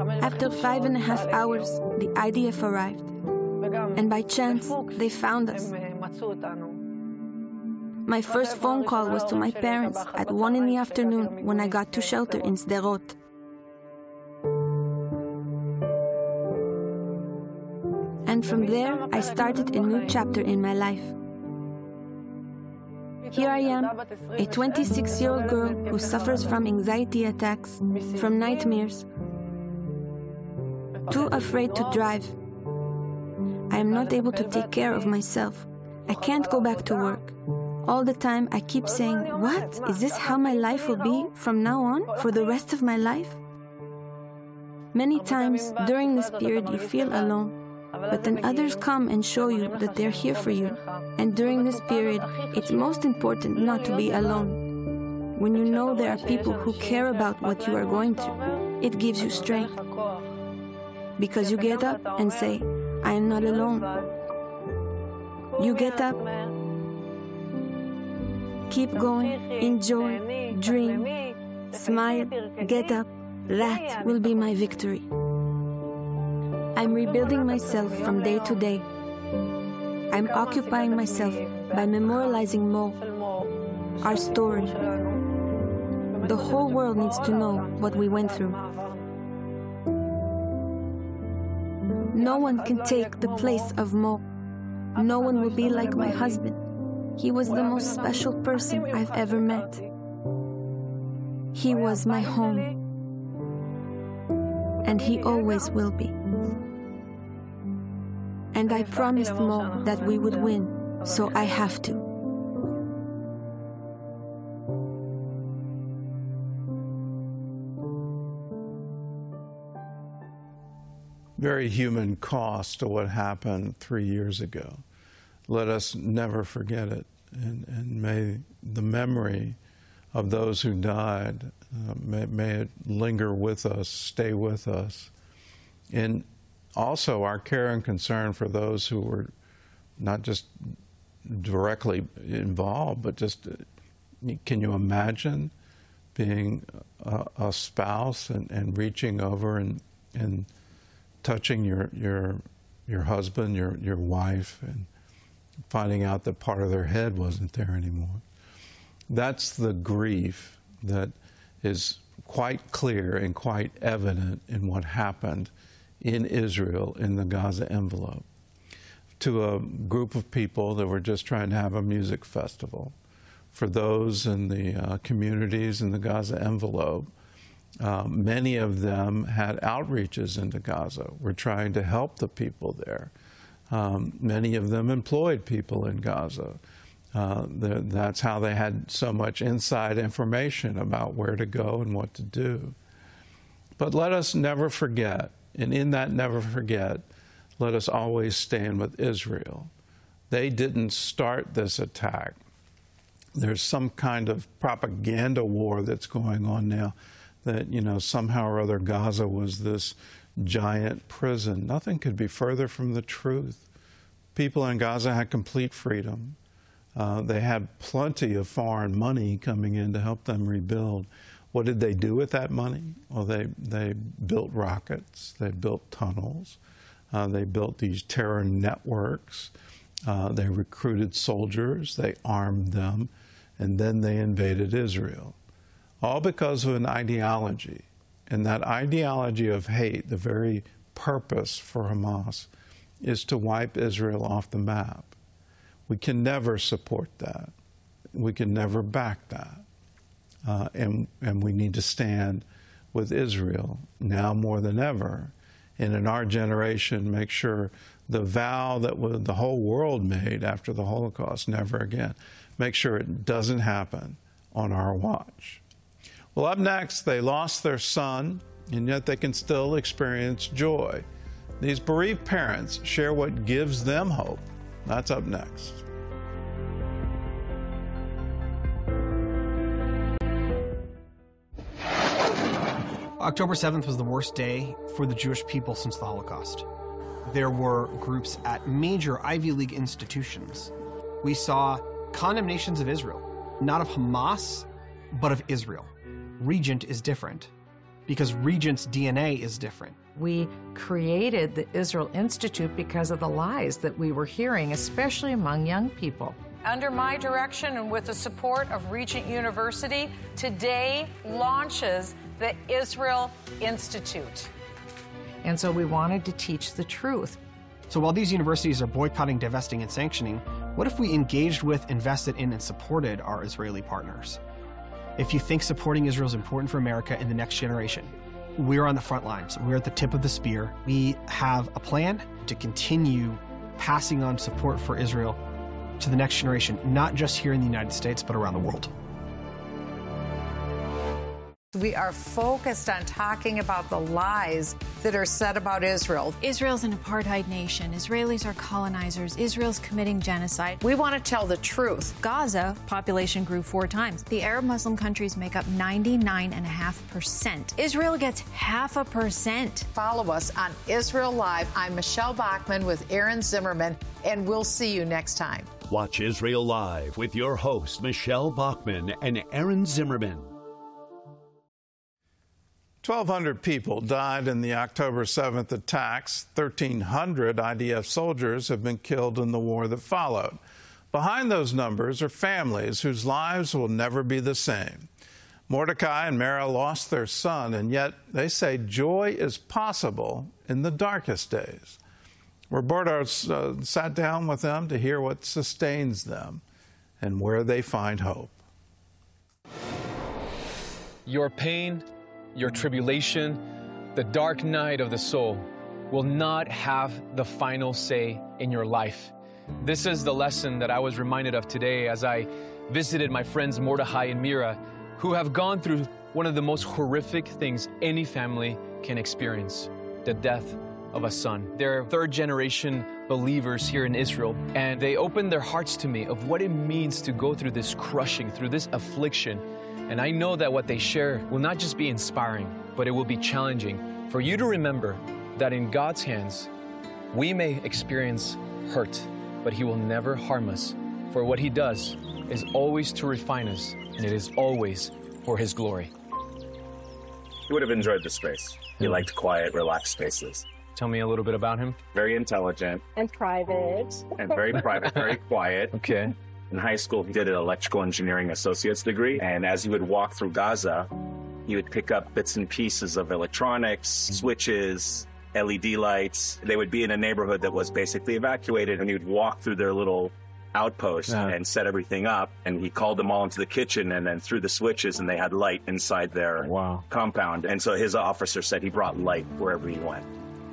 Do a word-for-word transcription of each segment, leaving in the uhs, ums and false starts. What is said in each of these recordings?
After five and a half hours, the I D F arrived, and by chance, they found us. My first phone call was to my parents at one in the afternoon when I got to shelter in Sderot. And from there, I started a new chapter in my life. Here I am, a twenty-six-year-old girl who suffers from anxiety attacks, from nightmares, too afraid to drive. I am not able to take care of myself. I can't go back to work. All the time I keep saying, what? Is this how my life will be from now on, for the rest of my life? Many times during this period you feel alone. But then others come and show you that they're here for you. And during this period, it's most important not to be alone. When you know there are people who care about what you are going through, it gives you strength. Because you get up and say, I am not alone. You get up, keep going, enjoy, dream, smile, get up. That will be my victory. I'm rebuilding myself from day to day. I'm occupying myself by memorializing more, our story. The whole world needs to know what we went through. No one can take the place of Mo. No one will be like my husband. He was the most special person I've ever met. He was my home. And he always will be. And I promised Mo that we would win, so I have to. Very human cost to what happened three years ago. Let us never forget it, and, and may the memory of those who died, uh, may, may it linger with us, stay with us. And also, our care and concern for those who were not just directly involved, but just, can you imagine being a, a spouse and, and reaching over and, and touching your, your, your husband, your, your wife, and finding out that part of their head wasn't there anymore? That's the grief that is quite clear and quite evident in what happened in Israel, in the Gaza envelope, to a group of people that were just trying to have a music festival. For those in the uh, communities in the Gaza envelope, uh, many of them had outreaches into Gaza, were trying to help the people there. Um, many of them employed people in Gaza. Uh, that's how they had so much inside information about where to go and what to do. But let us never forget, and in that never forget, let us always stand with Israel. They didn't start this attack. There's some kind of propaganda war that's going on now that, you know, somehow or other Gaza was this giant prison. Nothing could be further from the truth. People in Gaza had complete freedom. Uh, they had plenty of foreign money coming in to help them rebuild. What did they do with that money? Well, they, they built rockets, they built tunnels, uh, they built these terror networks, uh, they recruited soldiers, they armed them, and then they invaded Israel. All because of an ideology. And that ideology of hate, the very purpose for Hamas, is to wipe Israel off the map. We can never support that. We can never back that. Uh, and, and we need to stand with Israel now more than ever. And in our generation, make sure the vow that the whole world made after the Holocaust, never again, make sure it doesn't happen on our watch. Well, up next, they lost their son, and yet they can still experience joy. These bereaved parents share what gives them hope. That's up next. October seventh was the worst day for the Jewish people since the Holocaust. There were groups at major Ivy League institutions. We saw condemnations of Israel, not of Hamas, but of Israel. Regent is different. because Regent's D N A is different. We created the Israel Institute because of the lies that we were hearing, especially among young people. Under my direction and with the support of Regent University, today launches the Israel Institute. And so we wanted to teach the truth. So while these universities are boycotting, divesting, and sanctioning, what if we engaged with, invested in, and supported our Israeli partners? If you think supporting Israel is important for America in the next generation, we're on the front lines. We're at the tip of the spear. We have a plan to continue passing on support for Israel to the next generation, not just here in the United States, but around the world. We are focused on talking about the lies that are said about Israel. Israel's an apartheid nation. Israelis are colonizers. Israel's committing genocide. We want to tell the truth. Gaza, population grew four times. The Arab Muslim countries make up ninety-nine point five percent. Israel gets half a percent. Follow us on Israel Live. I'm Michelle Bachmann with Aaron Zimmerman, and we'll see you next time. Watch Israel Live with your hosts, Michelle Bachmann and Aaron Zimmerman. twelve hundred people died in the October seventh attacks. thirteen hundred I D F soldiers have been killed in the war that followed. Behind those numbers are families whose lives will never be the same. Mordecai and Mara lost their son, and yet they say joy is possible in the darkest days. Roberto uh, sat down with them to hear what sustains them and where they find hope. Your pain, your tribulation, the dark night of the soul will not have the final say in your life. This is the lesson that I was reminded of today as I visited my friends Mordecai and Mira, who have gone through one of the most horrific things any family can experience, the death of a son. They're third generation believers here in Israel, and they opened their hearts to me of what it means to go through this crushing, through this affliction. And I know that what they share will not just be inspiring, but it will be challenging for you to remember that in God's hands, we may experience hurt, but He will never harm us. For what He does is always to refine us, and it is always for His glory. He would have enjoyed the space. He liked quiet, relaxed spaces. Tell me a little bit about him. Very intelligent. And private. And very private, very quiet. Okay. In high school, he did an electrical engineering associate's degree. And as he would walk through Gaza, he would pick up bits and pieces of electronics, switches, L E D lights. They would be in a neighborhood that was basically evacuated, and he would walk through their little outpost yeah. and set everything up. And he called them all into the kitchen and then threw the switches, and they had light inside their wow. compound. And so his officer said he brought light wherever he went.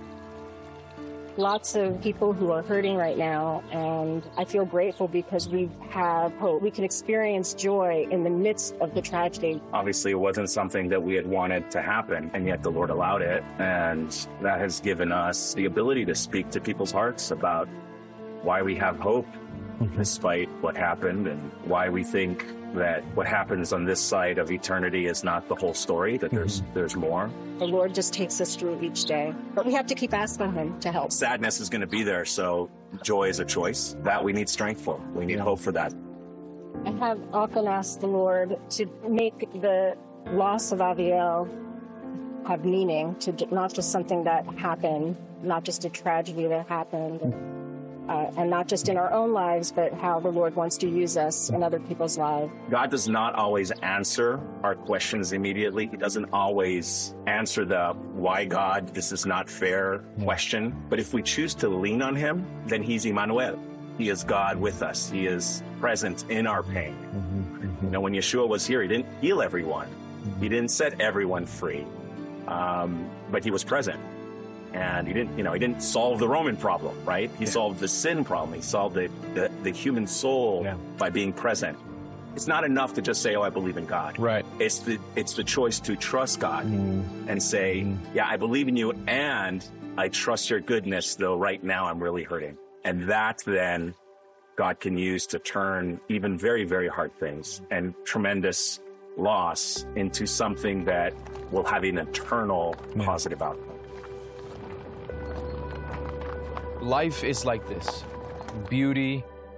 Lots of people who are hurting right now, and I feel grateful because we have hope. We can experience joy in the midst of the tragedy. Obviously, it wasn't something that we had wanted to happen, and yet the Lord allowed it, and that has given us the ability to speak to people's hearts about why we have hope despite what happened, and why we think that what happens on this side of eternity is not the whole story, that there's mm-hmm. there's more. The Lord just takes us through each day, but we have to keep asking Him to help. Sadness is going to be there, so joy is a choice. That we need strength for. We need yeah. hope for that. I have often asked the Lord to make the loss of Aviel have meaning, to not just something that happened, not just a tragedy that happened, Uh, and not just in our own lives, but how the Lord wants to use us in other people's lives. God does not always answer our questions immediately. He doesn't always answer the why God, this is not fair question. But if we choose to lean on Him, then He's Emmanuel. He is God with us. He is present in our pain. Mm-hmm. You know, when Yeshua was here, He didn't heal everyone. He didn't set everyone free. Um, but He was present. And he didn't, you know, he didn't solve the Roman problem, right? He yeah. solved the sin problem. He solved the, the, the human soul yeah. by being present. It's not enough to just say, oh, I believe in God. Right. It's the, it's the choice to trust God mm. and say, mm. yeah, I believe in you and I trust your goodness, though right now I'm really hurting. And that then God can use to turn even very, very hard things and tremendous loss into something that will have an eternal yeah. positive outcome. Life is like this, beauty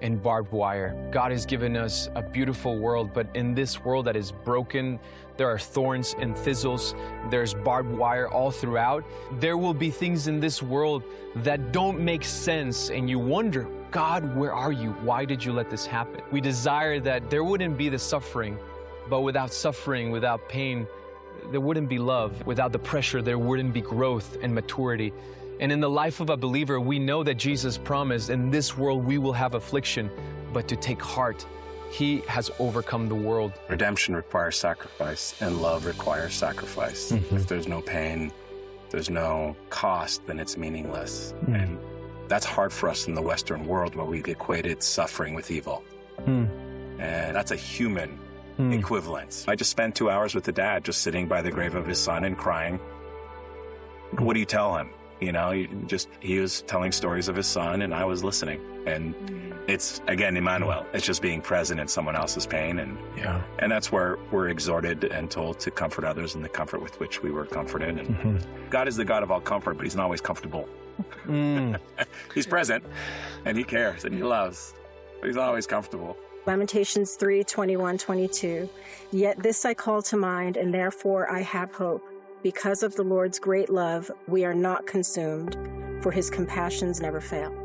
and barbed wire. God has given us a beautiful world, but in this world that is broken, there are thorns and thistles, there's barbed wire all throughout. There will be things in this world that don't make sense, and you wonder, God, where are you? Why did you let this happen? We desire that there wouldn't be the suffering, but without suffering, without pain, there wouldn't be love. Without the pressure, there wouldn't be growth and maturity. And in the life of a believer, we know that Jesus promised, in this world we will have affliction, but to take heart, He has overcome the world. Redemption requires sacrifice, and love requires sacrifice. Mm-hmm. If there's no pain, there's no cost, then it's meaningless. Mm. And that's hard for us in the Western world, where we've equated suffering with evil. Mm. And that's a human Mm. equivalence. I just spent two hours with the dad, just sitting by the grave of his son and crying. What do you tell him? You know, he just he was telling stories of his son, and I was listening. And it's, again, Emmanuel. It's just being present in someone else's pain. And yeah. and that's where we're exhorted and told to comfort others in the comfort with which we were comforted. And Mm-hmm. God is the God of all comfort, but He's not always comfortable. Mm. He's present, and He cares, and He loves, but He's not always comfortable. Lamentations three, twenty-one, twenty-two. Yet this I call to mind, and therefore I have hope. Because of the Lord's great love, we are not consumed, for His compassions never fail.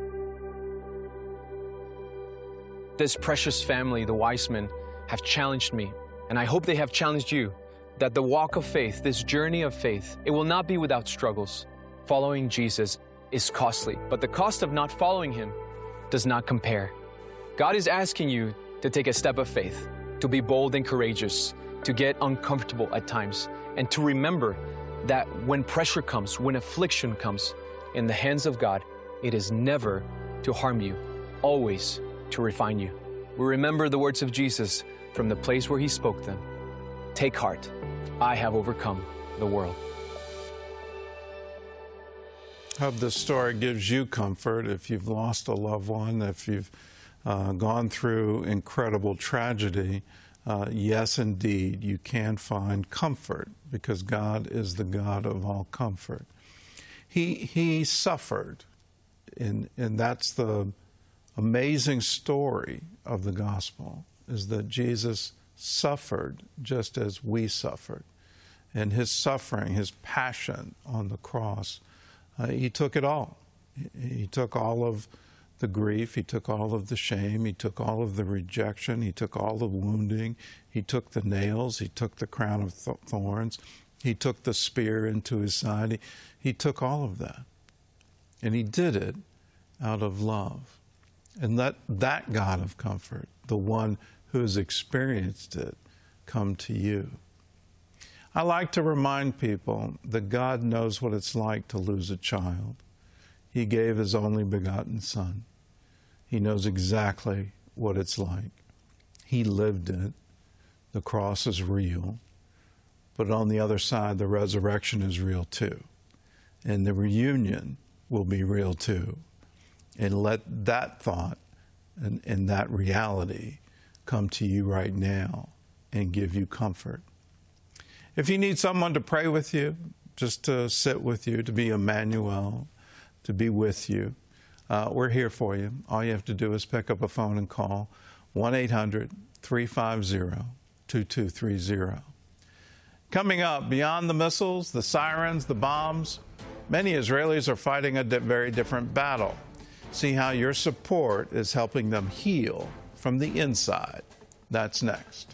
This precious family, the Weissman, have challenged me, and I hope they have challenged you, that the walk of faith, this journey of faith, it will not be without struggles. Following Jesus is costly, but the cost of not following Him does not compare. God is asking you to take a step of faith, to be bold and courageous, to get uncomfortable at times, and to remember that when pressure comes, when affliction comes, in the hands of God, it is never to harm you, always to refine you. We remember the words of Jesus from the place where He spoke them. Take heart, I have overcome the world. Hope this story gives you comfort if you've lost a loved one, if you've uh, gone through incredible tragedy. Uh, yes, indeed, you can find comfort because God is the God of all comfort. He, he suffered, and, and that's the amazing story of the gospel, is that Jesus suffered just as we suffered. And His suffering, His passion on the cross, uh, He took it all. He, he took all of the grief, He took all of the shame, He took all of the rejection, He took all the wounding, He took the nails, He took the crown of th- thorns, He took the spear into His side, he, he took all of that. And He did it out of love. And let that God of comfort, the one who has experienced it, come to you. I like to remind people that God knows what it's like to lose a child. He gave His only begotten Son. He knows exactly what it's like. He lived it. The cross is real. But on the other side, the resurrection is real too. And the reunion will be real too. And let that thought and, and that reality come to you right now and give you comfort. If you need someone to pray with you, just to sit with you, to be Emmanuel, to be with you, uh, we're here for you. All you have to do is pick up a phone and call one eight hundred, three five zero, two two three zero. Coming up, beyond the missiles, the sirens, the bombs, many Israelis are fighting a di- very different battle. See how your support is helping them heal from the inside. That's next.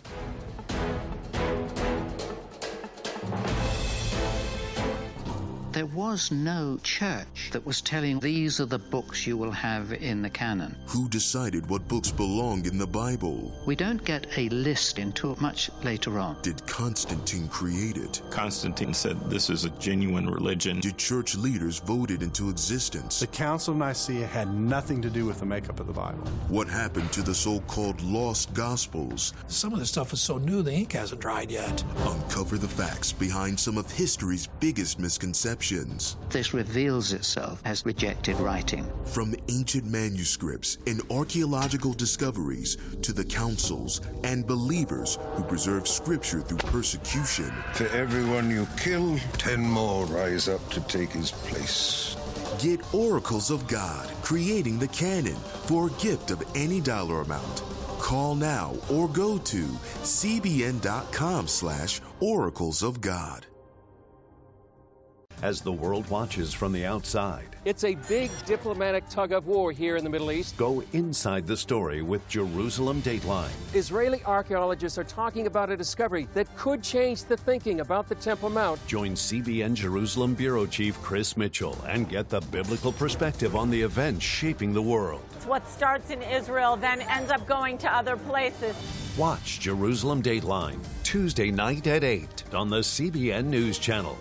There was no church that was telling, these are the books you will have in the canon. Who decided what books belonged in the Bible? We don't get a list until much later on. Did Constantine create it? Constantine said this is a genuine religion. Did church leaders vote it into existence? The Council of Nicaea had nothing to do with the makeup of the Bible. What happened to the so-called lost Gospels? Some of the stuff is so new the ink hasn't dried yet. Uncover the facts behind some of history's biggest misconceptions. inscriptions. This reveals itself as rejected writing. From ancient manuscripts and archaeological discoveries to the councils and believers who preserve scripture through persecution. For everyone you kill, ten more rise up to take his place. Get Oracles of God, creating the canon, for a gift of any dollar amount. Call now or go to cbn.com slash oracles of God. As the world watches from the outside, it's a big diplomatic tug of war here in the Middle East. Go inside the story with Jerusalem Dateline. Israeli archaeologists are talking about a discovery that could change the thinking about the Temple Mount. Join C B N Jerusalem Bureau Chief Chris Mitchell and get the biblical perspective on the events shaping the world. What starts in Israel then ends up going to other places. Watch Jerusalem Dateline Tuesday night at eight on the C B N News Channel.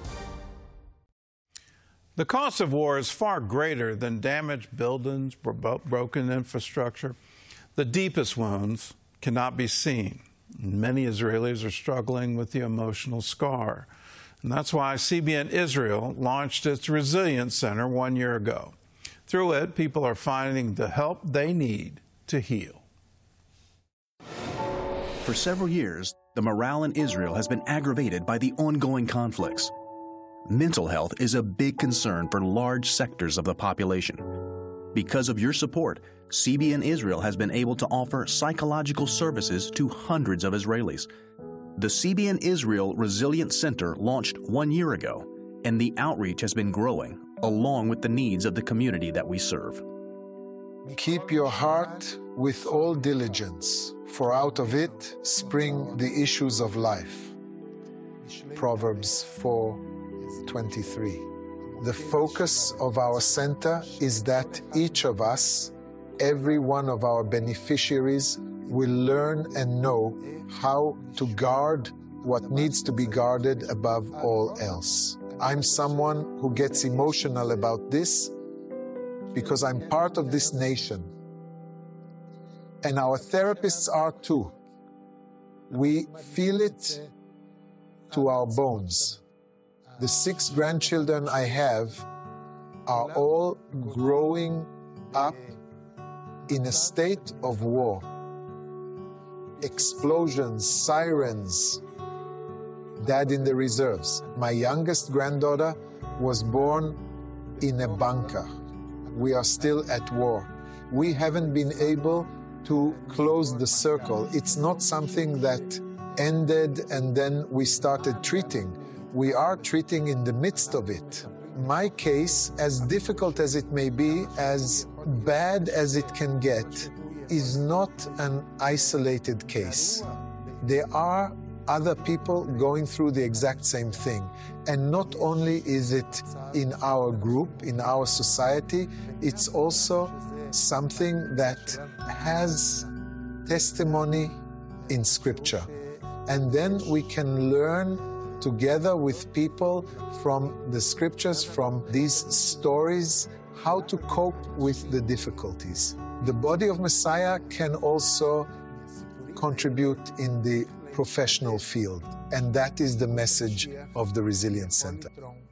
The cost of war is far greater than damaged buildings, bro- broken infrastructure. The deepest wounds cannot be seen. Many Israelis are struggling with the emotional scar. And that's why C B N Israel launched its Resilience Center one year ago. Through it, people are finding the help they need to heal. For several years, the morale in Israel has been aggravated by the ongoing conflicts. Mental health is a big concern for large sectors of the population. Because of your support, C B N Israel has been able to offer psychological services to hundreds of Israelis. The C B N Israel Resilience Center launched one year ago, and the outreach has been growing, along with the needs of the community that we serve. Keep your heart with all diligence, for out of it spring the issues of life. Proverbs four twenty-three. The focus of our center is that each of us, every one of our beneficiaries, will learn and know how to guard what needs to be guarded above all else. I'm someone who gets emotional about this because I'm part of this nation. And our therapists are too. We feel it to our bones. The six grandchildren I have are all growing up in a state of war. Explosions, sirens, dad in the reserves. My youngest granddaughter was born in a bunker. We are still at war. We haven't been able to close the circle. It's not something that ended and then we started treating. We are treating in the midst of it. My case, as difficult as it may be, as bad as it can get, is not an isolated case. There are other people going through the exact same thing. And not only is it in our group, in our society, it's also something that has testimony in Scripture. And then we can learn together with people from the Scriptures, from these stories, how to cope with the difficulties. The body of Messiah can also contribute in the professional field, and that is the message of the Resilience Center.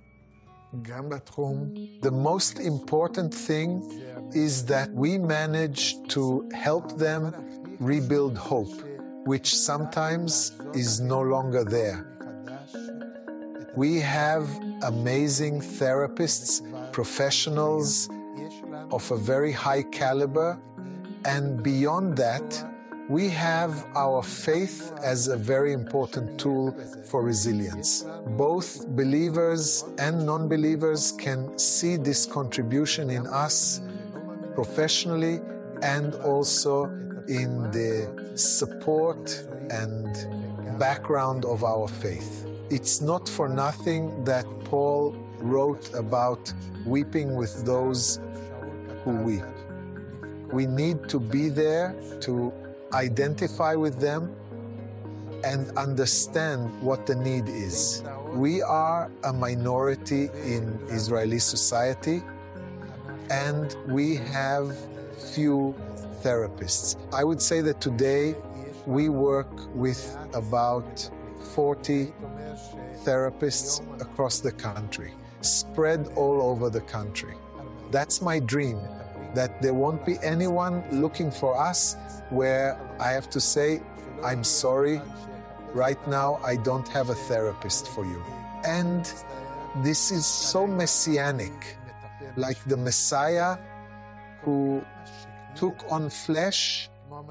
The most important thing is that we manage to help them rebuild hope, which sometimes is no longer there. We have amazing therapists, professionals of a very high caliber, and beyond that, we have our faith as a very important tool for resilience. Both believers and non-believers can see this contribution in us professionally and also in the support and background of our faith. It's not for nothing that Paul wrote about weeping with those who weep. We need to be there to identify with them and understand what the need is. We are a minority in Israeli society, and we have few therapists. I would say that today we work with about forty therapists across the country. spread all over the country. That's my dream, that there won't be anyone looking for us where I have to say, I'm sorry, right now I don't have a therapist for you. And this is so messianic, like the Messiah who took on flesh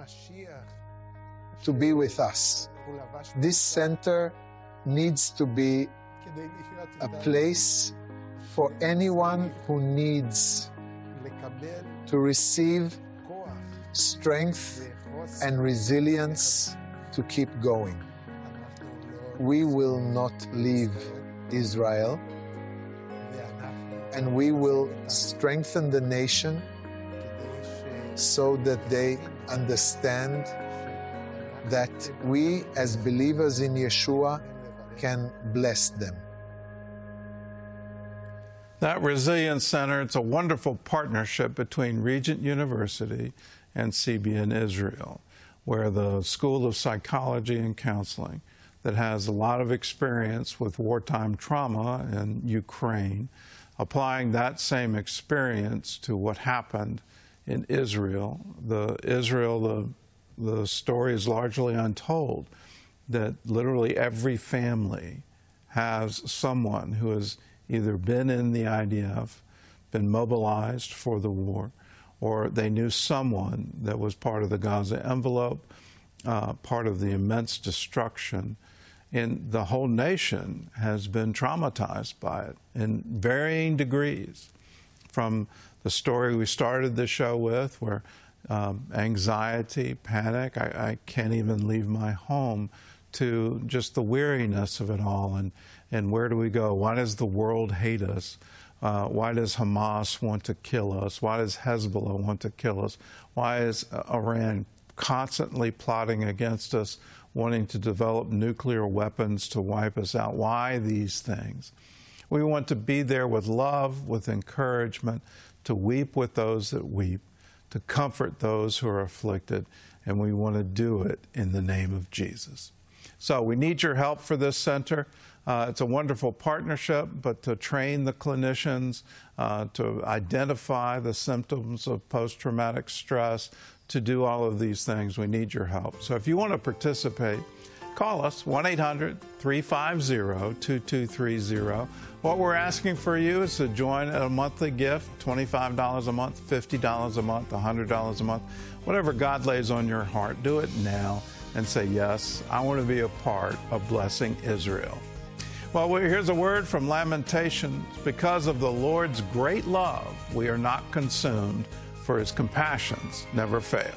to be with us. This center needs to be a place for anyone who needs to receive strength and resilience to keep going. We will not leave Israel, and we will strengthen the nation so that they understand that we as believers in Yeshua can bless them. That Resilience Center, it's a wonderful partnership between Regent University and C B N Israel, where the School of Psychology and Counseling that has a lot of experience with wartime trauma in Ukraine, applying that same experience to what happened in Israel. The Israel, the, the story is largely untold, that literally every family has someone who has either been in the I D F, been mobilized for the war, or they knew someone that was part of the Gaza envelope, uh, part of the immense destruction. And the whole nation has been traumatized by it in varying degrees. From the story we started the show with, where um, anxiety, panic, I, I can't even leave my home, to just the weariness of it all. And, and where do we go? Why does the world hate us? Uh, why does Hamas want to kill us? Why does Hezbollah want to kill us? Why is uh, Iran constantly plotting against us, wanting to develop nuclear weapons to wipe us out? Why these things? We want to be there with love, with encouragement, to weep with those that weep, to comfort those who are afflicted, and we want to do it in the name of Jesus. So we need your help for this center. Uh, it's a wonderful partnership, but to train the clinicians, uh, to identify the symptoms of post-traumatic stress, to do all of these things, we need your help. So if you want to participate, call us, one eight hundred, three five zero, two two three zero. What we're asking for you is to join a monthly gift, twenty-five dollars a month, fifty dollars a month, one hundred dollars a month, whatever God lays on your heart. Do it now and say, yes, I want to be a part of blessing Israel. Well, here's a word from Lamentations. Because of the Lord's great love, we are not consumed, for his compassions never fail.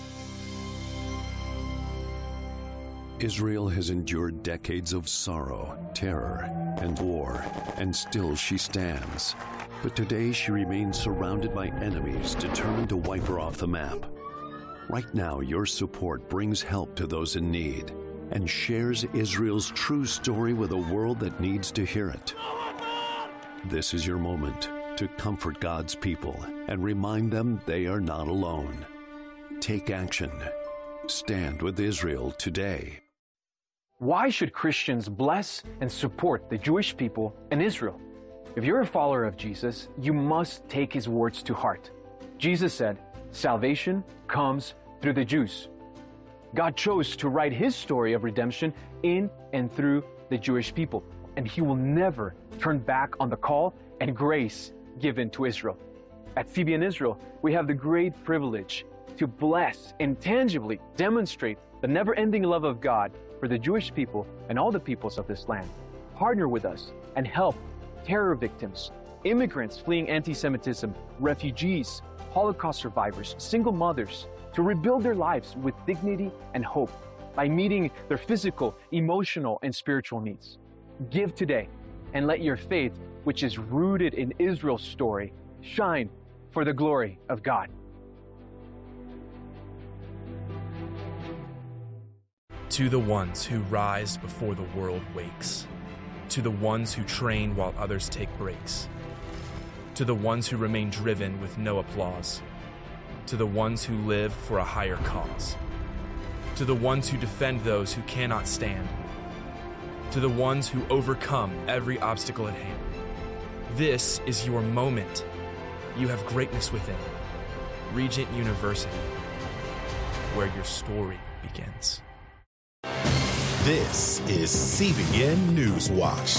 Israel has endured decades of sorrow, terror, and war, and still she stands. But today she remains surrounded by enemies determined to wipe her off the map. Right now, your support brings help to those in need and shares Israel's true story with a world that needs to hear it. This is your moment to comfort God's people and remind them they are not alone. Take action. Stand with Israel today. Why should Christians bless and support the Jewish people and Israel? If you're a follower of Jesus, you must take his words to heart. Jesus said, salvation comes through the Jews. God chose to write his story of redemption in and through the Jewish people, and he will never turn back on the call and grace given to Israel. At C B N Israel, we have the great privilege to bless and tangibly demonstrate the never-ending love of God for the Jewish people and all the peoples of this land. Partner with us and help terror victims, immigrants fleeing anti-Semitism, refugees, Holocaust survivors, single mothers, to rebuild their lives with dignity and hope by meeting their physical, emotional, and spiritual needs. Give today and let your faith, which is rooted in Israel's story, shine for the glory of God. To the ones who rise before the world wakes, to the ones who train while others take breaks, to the ones who remain driven with no applause, to the ones who live for a higher cause, to the ones who defend those who cannot stand, to the ones who overcome every obstacle at hand. This is your moment. You have greatness within. Regent University, where your story begins. This is C B N Newswatch.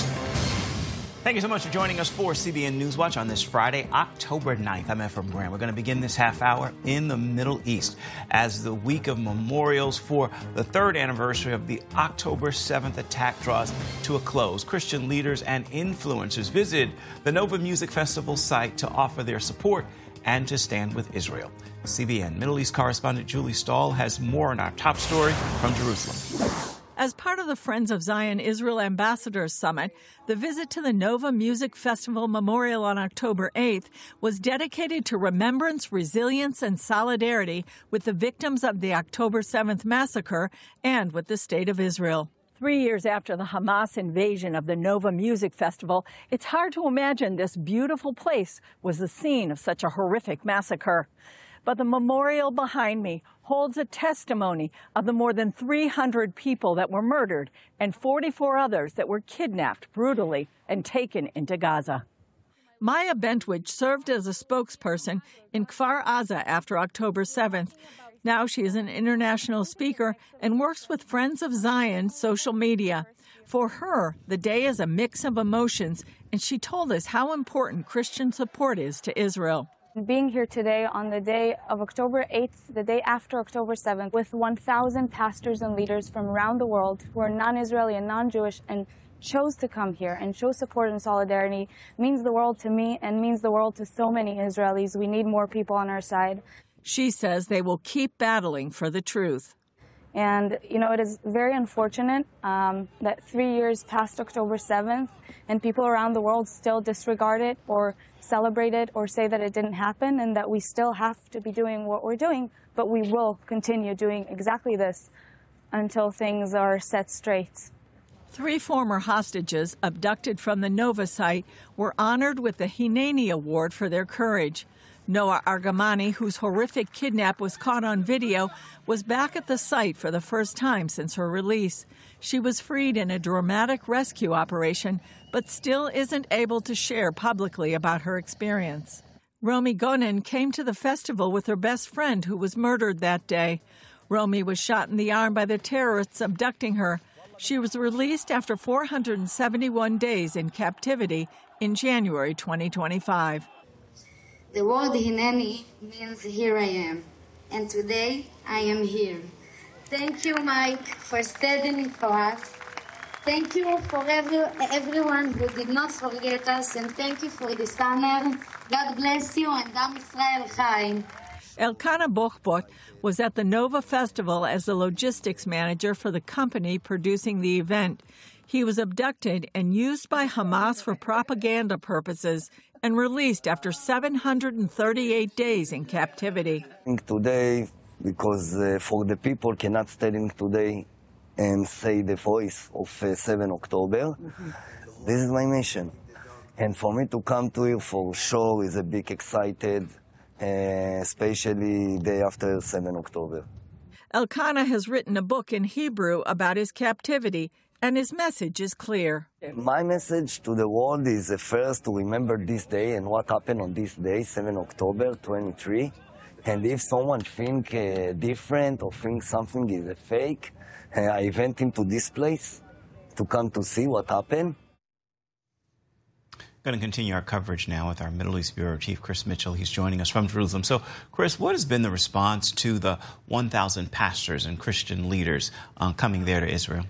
Thank you so much for joining us for C B N Newswatch on this Friday, October ninth. I'm Ephraim Graham. We're going to begin this half hour in the Middle East as the week of memorials for the third anniversary of the October seventh attack draws to a close. Christian leaders and influencers visited the Nova Music Festival site to offer their support and to stand with Israel. C B N Middle East correspondent Julie Stahl has more on our top story from Jerusalem. As part of the Friends of Zion Israel Ambassadors Summit, the visit to the Nova Music Festival Memorial on October eighth was dedicated to remembrance, resilience, and solidarity with the victims of the October seventh massacre and with the State of Israel. Three years after the Hamas invasion of the Nova Music Festival, it's hard to imagine this beautiful place was the scene of such a horrific massacre. But the memorial behind me holds a testimony of the more than three hundred people that were murdered and forty-four others that were kidnapped brutally and taken into Gaza. Maya Bentwich served as a spokesperson in Kfar Aza after October seventh. Now she is an international speaker and works with Friends of Zion social media. For her, the day is a mix of emotions, and she told us how important Christian support is to Israel. Being here today on the day of October eighth, the day after October seventh, with one thousand pastors and leaders from around the world who are non-Israeli and non-Jewish and chose to come here and show support and solidarity means the world to me and means the world to so many Israelis. We need more people on our side. She says they will keep battling for the truth. And, you know, it is very unfortunate um, that three years past October seventh and people around the world still disregard it or celebrate it or say that it didn't happen and that we still have to be doing what we're doing, but we will continue doing exactly this until things are set straight. Three former hostages abducted from the Nova site were honored with the Hineni Award for their courage. Noah Argamani, whose horrific kidnap was caught on video, was back at the site for the first time since her release. She was freed in a dramatic rescue operation, but still isn't able to share publicly about her experience. Romy Gonen came to the festival with her best friend who was murdered that day. Romy was shot in the arm by the terrorists abducting her. She was released after four hundred seventy-one days in captivity in January twenty twenty-five. The word Hineni means here I am, and today I am here. Thank you, Mike, for standing for us. Thank you for every, everyone who did not forget us, and thank you for this honor. God bless you, and Am Yisrael Chaim. Elkanah Bochbot was at the Nova Festival as the logistics manager for the company producing the event. He was abducted and used by Hamas for propaganda purposes and released after seven hundred thirty-eight days in captivity. Today, because uh, for the people cannot stand today and say the voice of uh, seventh of October, mm-hmm. This is my mission. And for me to come to here for sure is a big excited, uh, especially day after seventh of October. Elkanah has written a book in Hebrew about his captivity, and his message is clear. My message to the world is uh, first to remember this day and what happened on this day, seventh of October twenty-three. And if someone think uh, different or think something is a fake, uh, I invite him to this place to come to see what happened. Going to continue our coverage now with our Middle East Bureau Chief, Chris Mitchell. He's joining us from Jerusalem. So, Chris, what has been the response to the one thousand pastors and Christian leaders uh, coming there to Israel?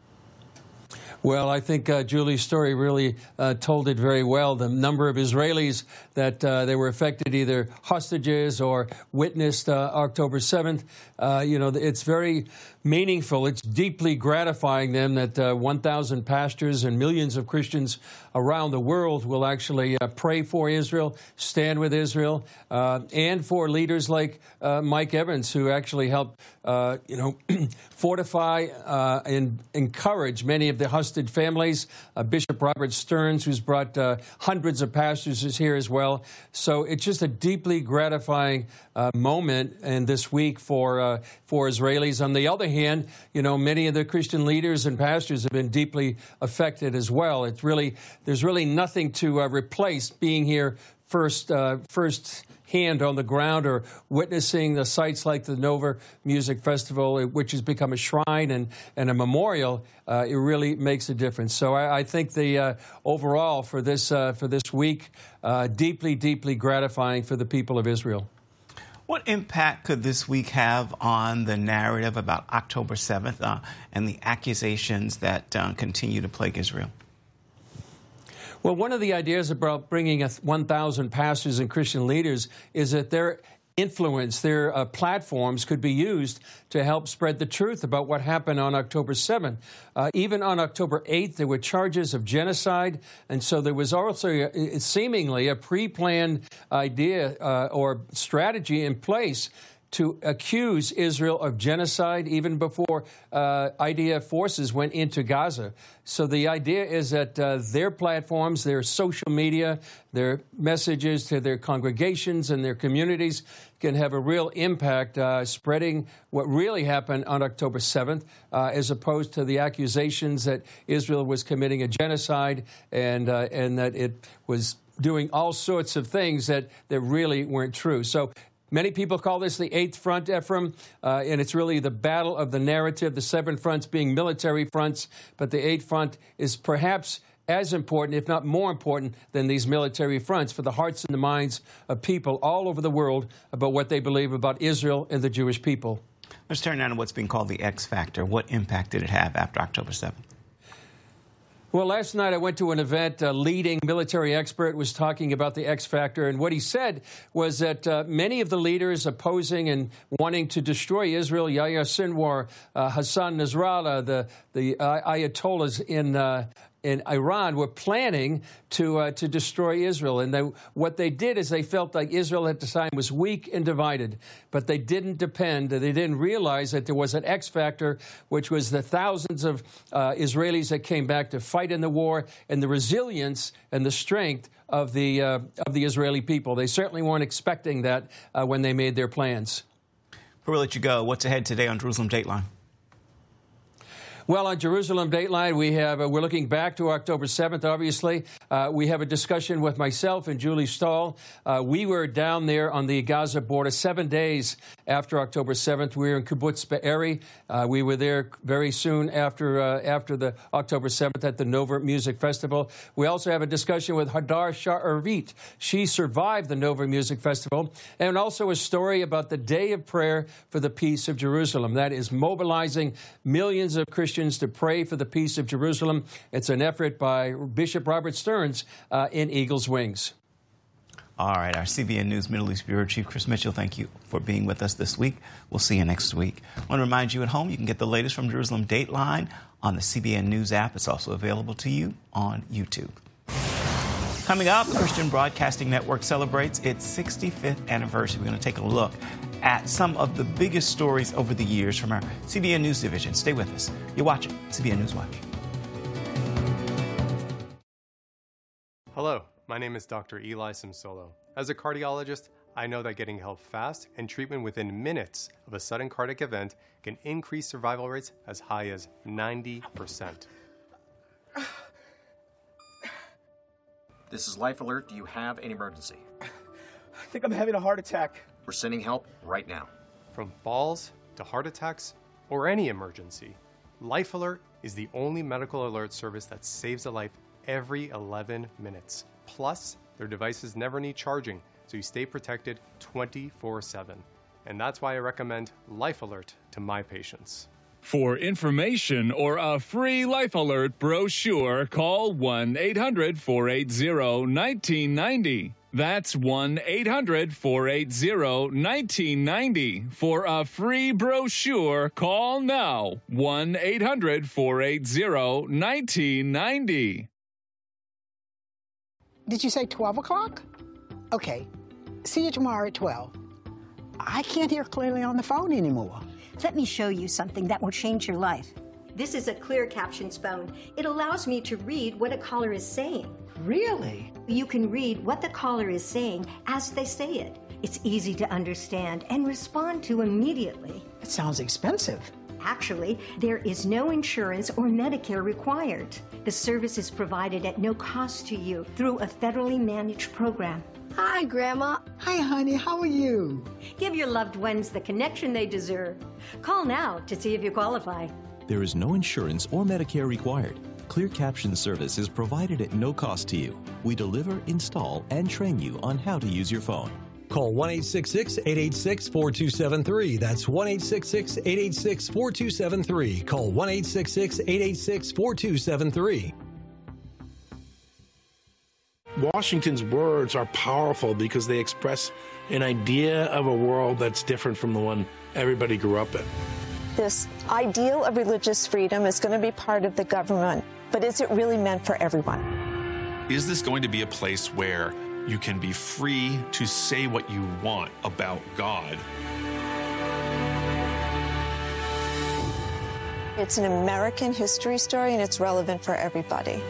Well, I think uh, Julie's story really uh, told it very well. The number of Israelis that uh, they were affected, either hostages or witnessed uh, October seventh, uh, you know, it's very meaningful. It's deeply gratifying them that uh, one thousand pastors and millions of Christians around the world will actually uh, pray for Israel, stand with Israel, uh, and for leaders like uh, Mike Evans, who actually helped, uh, you know, fortify uh, and encourage many of the hostages trusted families. Uh, Bishop Robert Stearns, who's brought uh, hundreds of pastors, is here as well. So it's just a deeply gratifying uh, moment and this week for uh, for Israelis. On the other hand, you know, many of the Christian leaders and pastors have been deeply affected as well. It's really there's really nothing to uh, replace being here first uh, first. hand on the ground or witnessing the sites like the Nova Music Festival, which has become a shrine and, and a memorial. Uh, it really makes a difference. So I, I think the uh, overall for this uh, for this week, uh, deeply, deeply gratifying for the people of Israel. What impact could this week have on the narrative about October seventh uh, and the accusations that uh, continue to plague Israel? Well, one of the ideas about bringing one thousand pastors and Christian leaders is that their influence, their uh, platforms could be used to help spread the truth about what happened on October seventh. Uh, even on October eighth, there were charges of genocide, and so there was also a, seemingly a pre-planned idea uh, or strategy in place to accuse Israel of genocide even before uh, I D F forces went into Gaza. So the idea is that uh, their platforms, their social media, their messages to their congregations and their communities can have a real impact uh, spreading what really happened on October seventh, uh, as opposed to the accusations that Israel was committing a genocide and, uh, and that it was doing all sorts of things that, that really weren't true. So many people call this the Eighth Front, Ephraim, uh, and it's really the battle of the narrative, the seven fronts being military fronts, but the Eighth Front is perhaps as important, if not more important, than these military fronts for the hearts and the minds of people all over the world about what they believe about Israel and the Jewish people. Let's turn now to what's being called the X Factor. What impact did it have after October seventh? Well, last night I went to an event. A leading military expert was talking about the X Factor, and what he said was that uh, many of the leaders opposing and wanting to destroy Israel, Yahya Sinwar, uh, Hassan Nasrallah, the, the uh, Ayatollahs in uh, in Iran were planning to uh, to destroy Israel. And they, what they did is they felt like Israel at the time was weak and divided, but they didn't depend, they didn't realize that there was an X factor, which was the thousands of uh, Israelis that came back to fight in the war and the resilience and the strength of the, uh, of the Israeli people. They certainly weren't expecting that uh, when they made their plans. Before we let you go, what's ahead today on Jerusalem Dateline? Well, on Jerusalem Dateline, we have, uh, we're looking back to October seventh, obviously. Uh, we have a discussion with myself and Julie Stahl. Uh, we were down there on the Gaza border seven days after October seventh. We were in Kibbutz Be'eri. Uh, we were there very soon after uh, after the October seventh at the Nova Music Festival. We also have a discussion with Hadar Sha'arvit. She survived the Nova Music Festival. And also a story about the Day of Prayer for the Peace of Jerusalem. That is mobilizing millions of Christians to pray for the peace of Jerusalem. It's an effort by Bishop Robert Stearns uh, in Eagle's Wings. All right, our C B N News Middle East Bureau Chief Chris Mitchell, thank you for being with us this week. We'll see you next week. I want to remind you at home, you can get the latest from Jerusalem Dateline on the C B N News app. It's also available to you on YouTube. Coming up, the Christian Broadcasting Network celebrates its sixty-fifth anniversary. We're going to take a look at some of the biggest stories over the years from our C B N News division. Stay with us. You're watching C B N News Watch. Hello, my name is Doctor Eli Simsolo. As a cardiologist, I know that getting help fast and treatment within minutes of a sudden cardiac event can increase survival rates as high as ninety percent. This is Life Alert. Do you have an emergency? I think I'm having a heart attack. We're sending help right now. From falls to heart attacks or any emergency, Life Alert is the only medical alert service that saves a life every eleven minutes. Plus, their devices never need charging, so you stay protected twenty-four seven. And that's why I recommend Life Alert to my patients. For information or a free Life Alert brochure, call one eight hundred, four eight zero, one nine nine zero. That's one eight hundred, four eight zero, one nine nine zero. For a free brochure, call now. one eight hundred, four eight zero, one nine nine zero. Did you say twelve o'clock? Okay. See you tomorrow at twelve. I can't hear clearly on the phone anymore. Let me show you something that will change your life. This is a clear captions phone. It allows me to read what a caller is saying. Really? You can read what the caller is saying as they say it. It's easy to understand and respond to immediately. It sounds expensive. Actually, there is no insurance or Medicare required. The service is provided at no cost to you through a federally managed program. Hi, Grandma. Hi, honey. How are you? Give your loved ones the connection they deserve. Call now to see if you qualify. There is no insurance or Medicare required. Clear Caption service is provided at no cost to you. We deliver, install, and train you on how to use your phone. Call one eight six six, eight eight six, four two seven three. That's one eight six six, eight eight six, four two seven three. Call one eight six six, eight eight six, four two seven three. Washington's words are powerful because they express an idea of a world that's different from the one everybody grew up in. This ideal of religious freedom is going to be part of the government, but is it really meant for everyone? Is this going to be a place where you can be free to say what you want about God? It's an American history story, and it's relevant for everybody.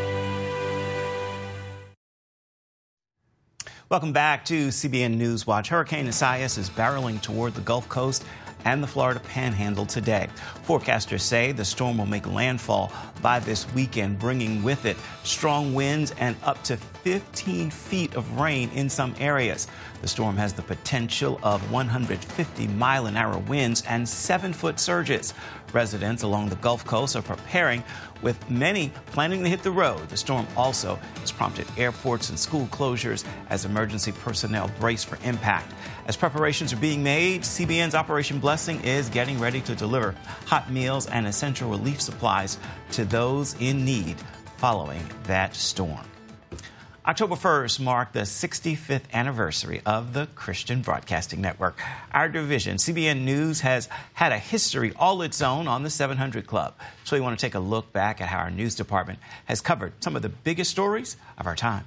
Welcome back to C B N News Watch. Hurricane Isaias is barreling toward the Gulf Coast and the Florida Panhandle today. Forecasters say the storm will make landfall by this weekend, bringing with it strong winds and up to fifteen feet of rain in some areas. The storm has the potential of one hundred fifty mile an hour winds and seven foot surges. Residents along the Gulf Coast are preparing, with many planning to hit the road. The storm also has prompted airports and school closures as emergency personnel brace for impact. As preparations are being made, C B N's Operation Blessing is getting ready to deliver hot meals and essential relief supplies to those in need following that storm. October first marked the sixty-fifth anniversary of the Christian Broadcasting Network. Our division, C B N News, has had a history all its own on the seven hundred Club. So we want to take a look back at how our news department has covered some of the biggest stories of our time.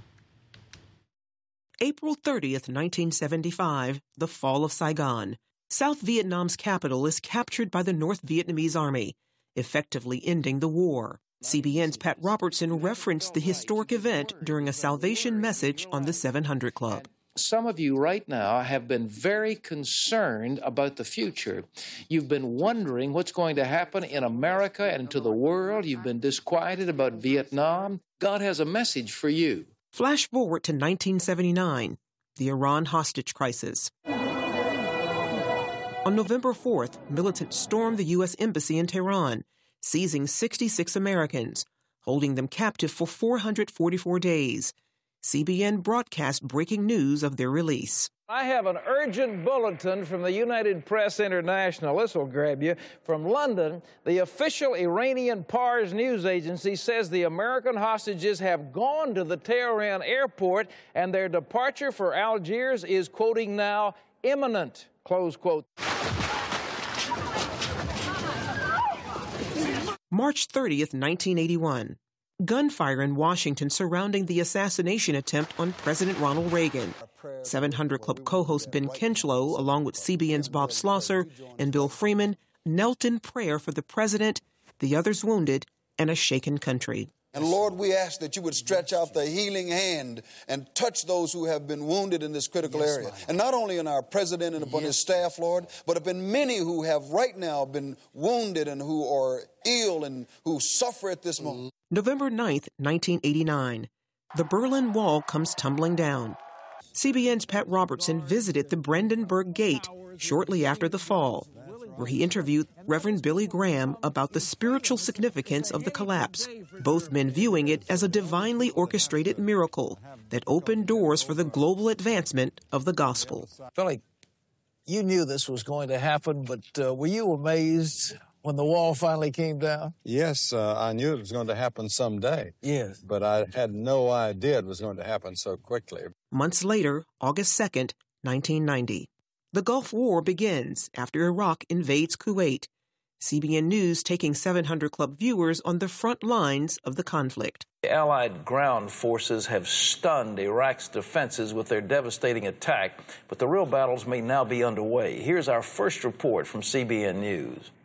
April thirtieth, nineteen seventy-five, the fall of Saigon. South Vietnam's capital is captured by the North Vietnamese army, effectively ending the war. C B N's Pat Robertson referenced the historic event during a salvation message on the seven hundred Club. Some of you right now have been very concerned about the future. You've been wondering what's going to happen in America and to the world. You've been disquieted about Vietnam. God has a message for you. Flash forward to nineteen seventy-nine, the Iran hostage crisis. On November fourth, militants stormed the U S Embassy in Tehran, seizing sixty-six Americans, holding them captive for four hundred forty-four days. C B N broadcast breaking news of their release. I have an urgent bulletin from the United Press International. This will grab you. From London, the official Iranian Pars news agency says the American hostages have gone to the Tehran airport and their departure for Algiers is, quoting now, imminent, close quote. March thirtieth, nineteen eighty-one. Gunfire in Washington surrounding the assassination attempt on President Ronald Reagan. seven hundred Club co-host Ben Kinchlow, along with C B N's Bob Slosser and Bill Freeman, knelt in prayer for the president, the others wounded, and a shaken country. And Lord, we ask that you would stretch out the healing hand and touch those who have been wounded in this critical yes, area. Lord. And not only in our president and upon yes. his staff, Lord, but upon many who have right now been wounded and who are ill and who suffer at this moment. November ninth, nineteen eighty-nine. The Berlin Wall comes tumbling down. C B N's Pat Robertson visited the Brandenburg Gate shortly after the fall, where he interviewed Reverend Billy Graham about the spiritual significance of the collapse, both men viewing it as a divinely orchestrated miracle that opened doors for the global advancement of the gospel. Billy, you knew this was going to happen, but uh, were you amazed when the wall finally came down? Yes, uh, I knew it was going to happen someday. Yes. But I had no idea it was going to happen so quickly. Months later, August second, nineteen ninety. The Gulf War begins after Iraq invades Kuwait. C B N News taking seven hundred Club viewers on the front lines of the conflict. The Allied ground forces have stunned Iraq's defenses with their devastating attack, but the real battles may now be underway. Here's our first report from C B N News.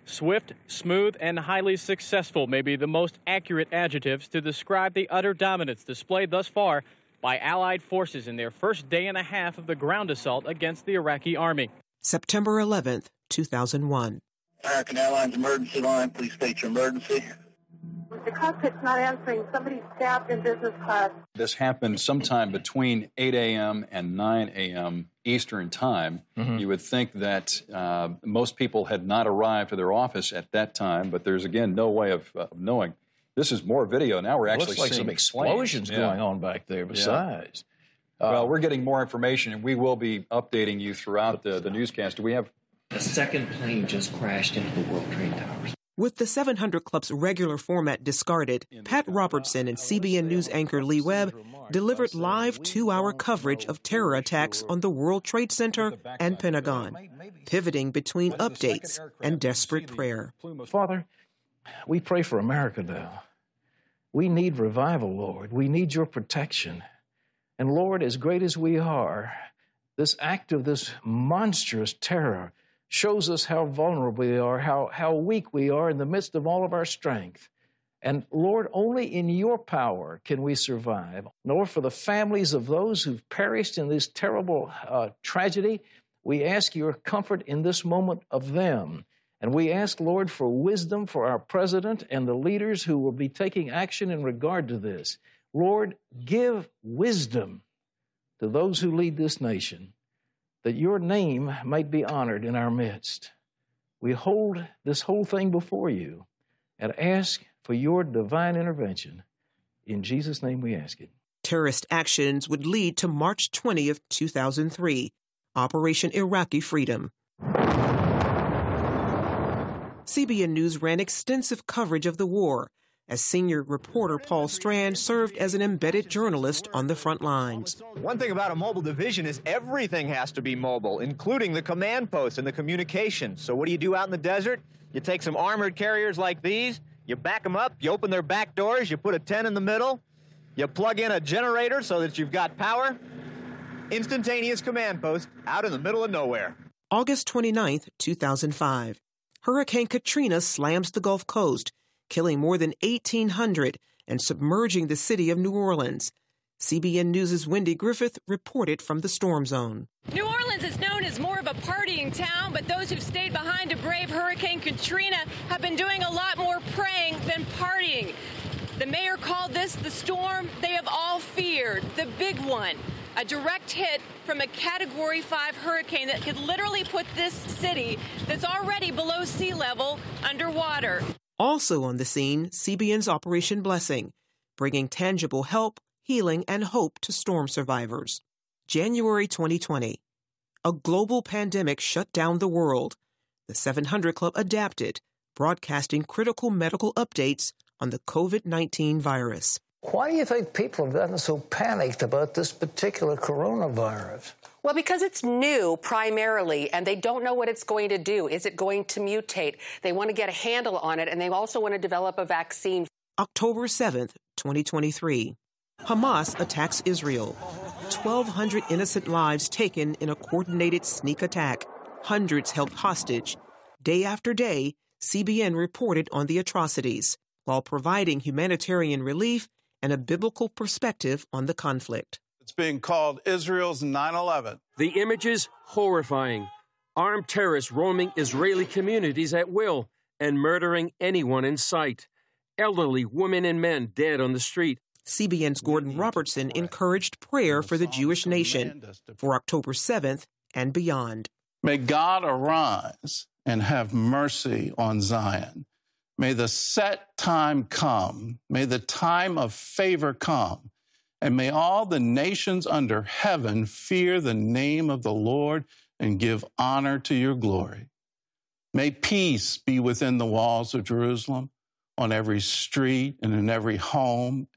Swift, smooth, and highly successful may be the most accurate adjectives to describe the utter dominance displayed thus far by Allied forces in their first day and a half of the ground assault against the Iraqi army. September eleventh, two thousand one. American Airlines emergency line, please state your emergency. The cockpit's not answering. Somebody's stabbed in business class. This happened sometime between eight a.m. and nine a.m. Eastern Time. Mm-hmm. You would think that uh, most people had not arrived to their office at that time, but there's, again, no way of uh, knowing. This is more video. Now we're actually Looks like seeing some explosions flames. going yeah. on back there besides. Yeah. Uh, well, we're getting more information, and we will be updating you throughout the, the newscast. Do we have... A second plane just crashed into the World Trade Towers. With the seven hundred Club's regular format discarded, Pat Robertson and C B N News anchor Lee Webb delivered live two-hour coverage of terror attacks on the World Trade Center and Pentagon, pivoting between updates and desperate prayer. Father, we pray for America now. We need revival, Lord. We need your protection. And Lord, as great as we are, this act of this monstrous terror shows us how vulnerable we are, how, how weak we are in the midst of all of our strength. And Lord, only in your power can we survive. Lord, for the families of those who've perished in this terrible uh, tragedy, we ask your comfort in this moment of them. And we ask, Lord, for wisdom for our president and the leaders who will be taking action in regard to this. Lord, give wisdom to those who lead this nation, that your name might be honored in our midst. We hold this whole thing before you and ask for your divine intervention. In Jesus' name we ask it. Terrorist actions would lead to March twentieth, two thousand three, Operation Iraqi Freedom. C B N News ran extensive coverage of the war, as senior reporter Paul Strand served as an embedded journalist on the front lines. One thing about a mobile division is everything has to be mobile, including the command posts and the communications. So what do you do out in the desert? You take some armored carriers like these, you back them up, you open their back doors, you put a tent in the middle, you plug in a generator so that you've got power. Instantaneous command post out in the middle of nowhere. August twenty-ninth, two thousand five. Hurricane Katrina slams the Gulf Coast, killing more than eighteen hundred and submerging the city of New Orleans. C B N News' Wendy Griffith reported from the storm zone. New Orleans is known as more of a partying town, but those who've stayed behind to brave Hurricane Katrina have been doing a lot more praying than partying. The mayor called this the storm they have all feared, the big one. A direct hit from a Category five hurricane that could literally put this city that's already below sea level underwater. Also on the scene, C B N's Operation Blessing, bringing tangible help, healing, and hope to storm survivors. January twenty twenty. A global pandemic shut down the world. The seven hundred Club adapted, broadcasting critical medical updates on the COVID nineteen virus. Why do you think people have gotten so panicked about this particular coronavirus? Well, because it's new primarily, and they don't know what it's going to do. Is it going to mutate? They want to get a handle on it, and they also want to develop a vaccine. October seventh, twenty twenty-three. Hamas attacks Israel. twelve hundred innocent lives taken in a coordinated sneak attack. Hundreds held hostage. Day after day, C B N reported on the atrocities, while providing humanitarian relief and a biblical perspective on the conflict. It's being called Israel's nine eleven. The images, horrifying. Armed terrorists roaming Israeli communities at will and murdering anyone in sight. Elderly women and men dead on the street. C B N's Gordon Robertson encouraged prayer for the Jewish nation for October seventh and beyond. May God arise and have mercy on Zion. May the set time come. May the time of favor come. And may all the nations under heaven fear the name of the Lord and give honor to your glory. May peace be within the walls of Jerusalem, on every street and in every home